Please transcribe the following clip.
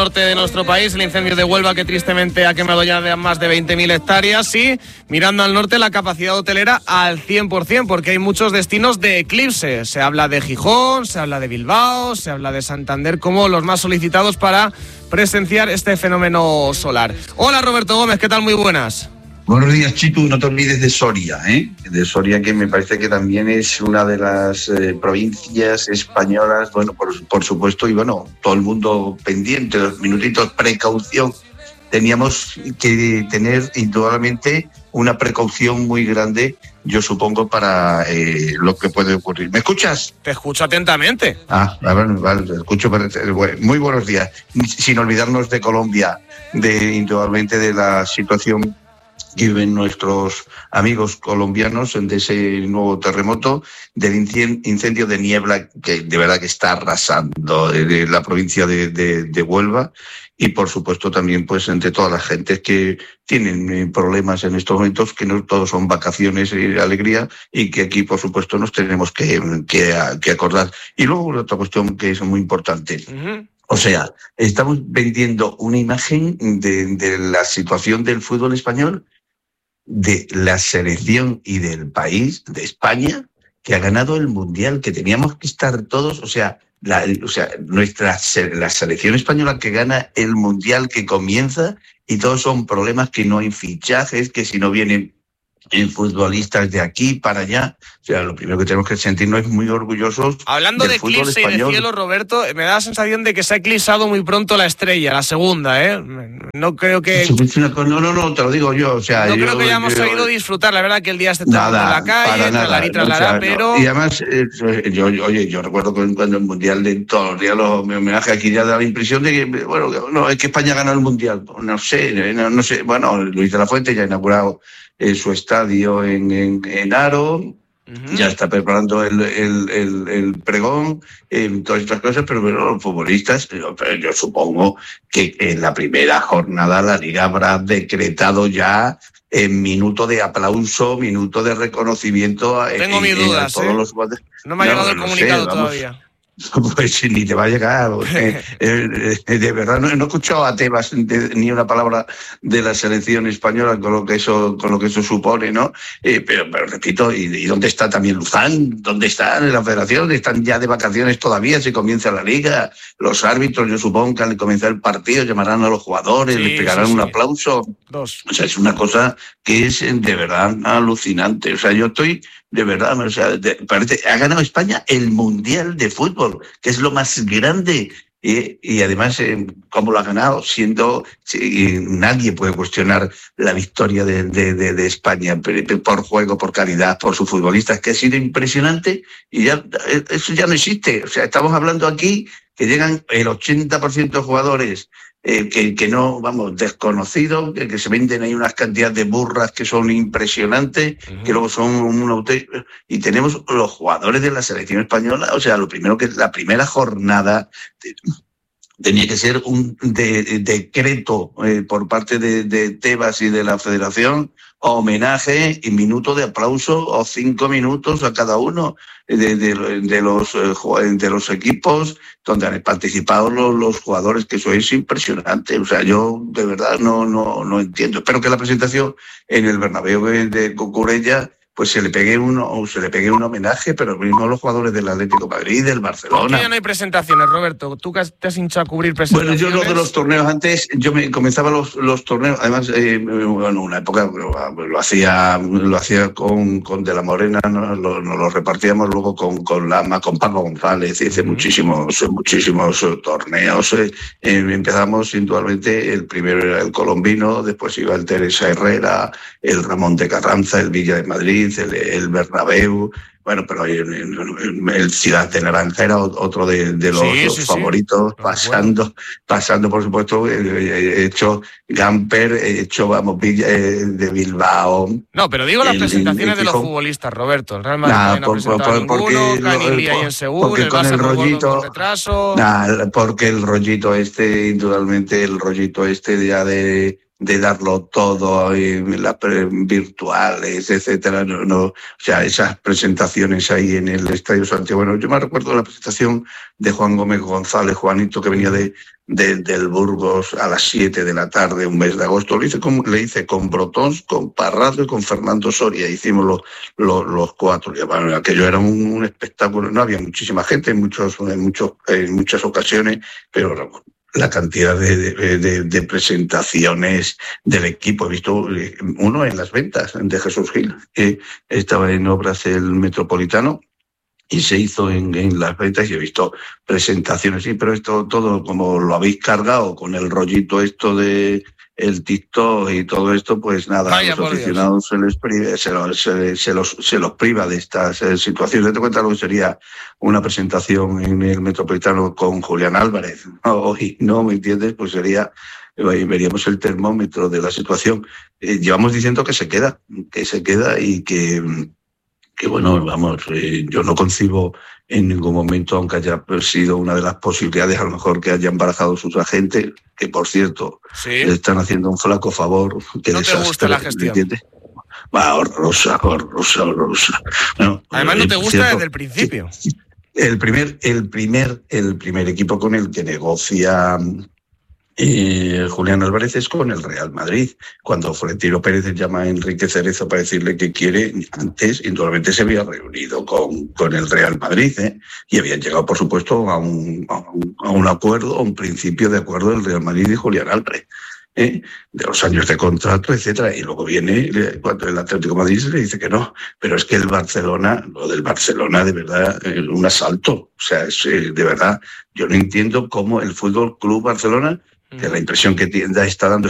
Norte de nuestro país, el incendio de Huelva que tristemente ha quemado ya de más de 20.000 hectáreas y mirando al norte la capacidad hotelera al 100% porque hay muchos destinos de eclipse. Se habla de Gijón, se habla de Bilbao, se habla de Santander como los más solicitados para presenciar este fenómeno solar. Hola Roberto Gómez, ¿qué tal? Muy buenas. Buenos días, Chitu. No te olvides de Soria, de Soria, que me parece que también es una de las provincias españolas, bueno, por supuesto, y bueno, todo el mundo pendiente, los minutitos, precaución. Teníamos que tener indudablemente una precaución muy grande, yo supongo, para lo que puede ocurrir. ¿Me escuchas? Te escucho atentamente. Vale, te escucho. Muy buenos días. Sin olvidarnos de Colombia, indudablemente de la situación que viven nuestros amigos colombianos de ese nuevo terremoto, del incendio de niebla que de verdad que está arrasando la provincia de Huelva, y por supuesto también pues entre todas las gentes que tienen problemas en estos momentos, que no todos son vacaciones y alegría, y que aquí por supuesto nos tenemos que acordar. Y luego otra cuestión que es muy importante. Uh-huh. O sea, estamos vendiendo una imagen de la situación del fútbol español, de la selección y del país, de España, que ha ganado el Mundial, que teníamos que estar todos, la selección española que gana el Mundial, que comienza, y todos son problemas, que no hay fichajes, que si no vienen en futbolistas de aquí para allá. O sea, lo primero que tenemos que sentirnos es muy orgullosos. Hablando de eclipse y de cielo, Roberto, me da la sensación de que se ha eclipsado muy pronto la estrella, la segunda, ¿eh? No creo que... No, te lo digo yo. O sea, no creo que hayamos sabido disfrutar. La verdad que el día esté todo en la calle, tralará, pero... Y además, yo recuerdo que cuando el Mundial de todos los días, mi homenaje aquí ya da la impresión de que, bueno, no, es que España ganó el Mundial. No sé. Bueno, Luis de la Fuente ya ha inaugurado su estadio en Aro. Uh-huh. Ya está preparando el pregón, todas estas cosas, pero bueno, los futbolistas, yo supongo que en la primera jornada la Liga habrá decretado ya minuto de aplauso, minuto de reconocimiento. Tengo mis dudas, todos los... No me ha llegado el comunicado todavía. Pues ni te va a llegar. De verdad, no he escuchado a Tebas ni una palabra de la selección española con lo que eso supone, ¿no? Pero repito, ¿y dónde está también Luzán? ¿Dónde están en la federación? ¿Están ya de vacaciones todavía? ¿Se comienza la liga? Los árbitros, yo supongo que al comenzar el partido llamarán a los jugadores, les pegarán un aplauso. O sea, es una cosa que es de verdad alucinante. O sea, yo estoy... De verdad, parece, ha ganado España el Mundial de Fútbol, que es lo más grande. Y además, ¿cómo lo ha ganado? Nadie puede cuestionar la victoria de España por juego, por calidad, por sus futbolistas, que ha sido impresionante, y ya eso ya no existe. O sea, estamos hablando aquí que llegan el 80% de jugadores que no, desconocidos, que se venden ahí unas cantidades de burras que son impresionantes, uh-huh. Que luego son un auténtico, y tenemos los jugadores de la selección española. O sea, lo primero que la primera jornada tenía que ser un decreto por parte de Tebas y de la Federación, homenaje y minuto de aplauso, o 5 minutos a cada uno de los equipos donde han participado los jugadores, que eso es impresionante. O sea, yo de verdad no entiendo. Espero que la presentación en el Bernabéu de Cucurella pues se le pegue un homenaje, pero mismo a los jugadores del Atlético de Madrid, del Barcelona. Aquí ya no hay presentaciones, Roberto. Tú que te has hinchado a cubrir presentaciones. Bueno, yo de los torneos antes, comenzaba los torneos, además, una época lo hacía con De la Morena, nos lo repartíamos luego con Lama, con Paco González, hice muchísimos torneos. Empezamos indudablemente, el primero era el Colombino, después iba el Teresa Herrera, el Ramón de Carranza, el Villa de Madrid, el Bernabéu, bueno, pero el Ciudad de Naranja era otro de los favoritos, pasando por supuesto, he hecho Gamper, he hecho Villa de Bilbao. No, pero digo las presentaciones de los futbolistas, Roberto. El Real Madrid no ha presentado ninguno, Canilli ahí en Seúl, el Barça con retraso. Porque el rollito indudablemente el rollito ya de darlo todo en las virtuales, etcétera. No, o sea, esas presentaciones ahí en el Estadio Santiago. Bueno, yo me recuerdo la presentación de Juan Gómez González, Juanito, que venía del Burgos a las 7 de la tarde, un mes de agosto. Le hice con Brotons, con Parrado y con Fernando Soria. Hicimos los cuatro. Y, bueno, aquello era un espectáculo. No había muchísima gente en muchas ocasiones, pero la cantidad de presentaciones del equipo. He visto uno en las ventas de Jesús Gil, que estaba en obras el Metropolitano, y se hizo en las ventas, y he visto presentaciones, sí, pero esto todo, como lo habéis cargado con el rollito esto de el TikTok y todo esto, pues nada, Vaya, a los aficionados se los priva de estas situaciones. Date cuenta lo que sería una presentación en el Metropolitano con Julián Álvarez, hoy, ¿no? ¿Me entiendes? Pues veríamos el termómetro de la situación. Llevamos diciendo que se queda y que bueno, vamos, yo no concibo en ningún momento, aunque haya sido una de las posibilidades, a lo mejor que hayan barajado sus agentes, que por cierto, ¿sí? Le están haciendo un flaco favor. Que no te gusta la gestión. ¿Entiendes? Va, horrorosa. Bueno, además no te gusta cierto, desde el principio. El primer equipo con el que negocia Julián Álvarez es con el Real Madrid. Cuando Florentino Pérez llama a Enrique Cerezo para decirle que quiere, antes indudablemente se había reunido con el Real Madrid, y habían llegado, por supuesto, a un acuerdo, a un principio de acuerdo del Real Madrid y Julián Álvarez, de los años de contrato, etcétera. Y luego viene cuando el Atlético de Madrid se le dice que no, pero es que lo del Barcelona de verdad es un asalto. O sea, es de verdad, yo no entiendo cómo el Fútbol Club Barcelona, que la impresión que está dando